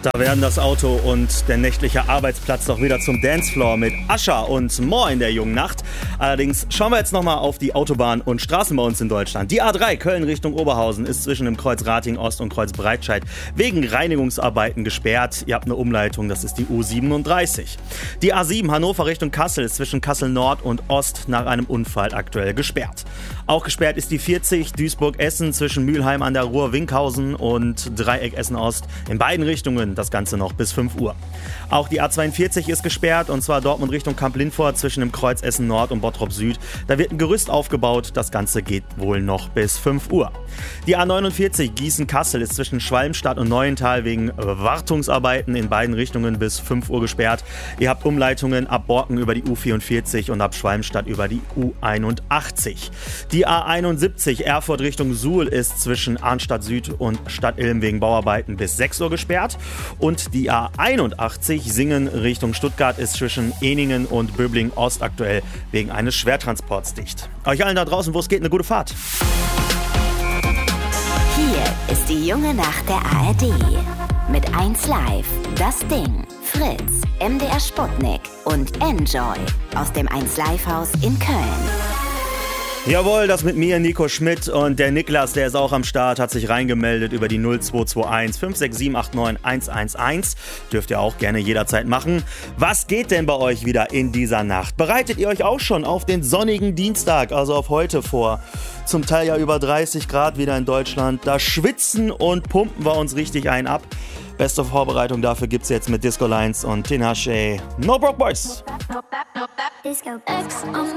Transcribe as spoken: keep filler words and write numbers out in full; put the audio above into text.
Da werden das Auto und der nächtliche Arbeitsplatz doch wieder zum Dancefloor mit Usher und More in der jungen Nacht. Allerdings schauen wir jetzt nochmal auf die Autobahn und Straßen bei uns in Deutschland. Die A drei Köln Richtung Oberhausen ist zwischen dem Kreuz Rating Ost und Kreuz Breitscheid wegen Reinigungsarbeiten gesperrt. Ihr habt eine Umleitung, das ist die U siebenunddreißig. Die A sieben Hannover Richtung Kassel ist zwischen Kassel Nord und Ost nach einem Unfall aktuell gesperrt. Auch gesperrt ist die vierzig Duisburg-Essen zwischen Mülheim an der Ruhr, Winkhausen und Dreieck Essen-Ost in beiden Richtungen. Das Ganze noch bis fünf Uhr. Auch die A zweiundvierzig ist gesperrt, und zwar Dortmund Richtung Kamp-Lindfort zwischen dem Kreuz Essen Nord und Bottrop Süd. Da wird ein Gerüst aufgebaut. Das Ganze geht wohl noch bis fünf Uhr. Die A neunundvierzig Gießen-Kassel ist zwischen Schwalmstadt und Neuental wegen Wartungsarbeiten in beiden Richtungen bis fünf Uhr gesperrt. Ihr habt Umleitungen ab Borken über die U vierundvierzig und ab Schwalmstadt über die U einundachtzig. Die A einundsiebzig Erfurt Richtung Suhl ist zwischen Arnstadt Süd und Stadt Ilm wegen Bauarbeiten bis sechs Uhr gesperrt. Und die A einundachtzig Singen Richtung Stuttgart ist zwischen Eningen und Böblingen Ost aktuell wegen eines Schwertransports dicht. Euch allen da draußen, wo es geht, eine gute Fahrt. Hier ist die junge Nacht der A R D. Mit eins Live, Das Ding, Fritz, M D R Sputnik und Enjoy aus dem eins Live Haus in Köln. Jawohl, das mit mir, Nico Schmidt, und der Niklas, der ist auch am Start, hat sich reingemeldet über die null zwei zwei eins fünf sechs sieben acht neun eins eins eins. Dürft ihr auch gerne jederzeit machen. Was geht denn bei euch wieder in dieser Nacht? Bereitet ihr euch auch schon auf den sonnigen Dienstag, also auf heute vor? Zum Teil ja über dreißig Grad wieder in Deutschland. Da schwitzen und pumpen wir uns richtig ein ab. Beste Vorbereitung dafür gibt's jetzt mit Disco Lines und Tinashe. No Broke Boys.